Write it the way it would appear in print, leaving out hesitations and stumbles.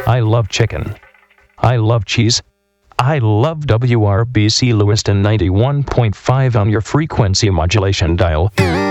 I love chicken. I love cheese. I love WRBC Lewiston 91.5 on your frequency modulation dial.